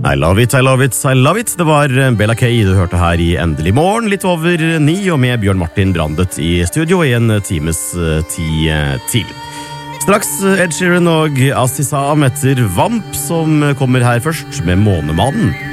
I love it, I love it, I love it. Det var Bella K du hørte her i Endelig morgen, litt over 9, og med Bjørn Martin Brandet i studio i en times tid til. Straks Ed Sheeran og Assisam etter Vamp, som kommer her først med Månemannen.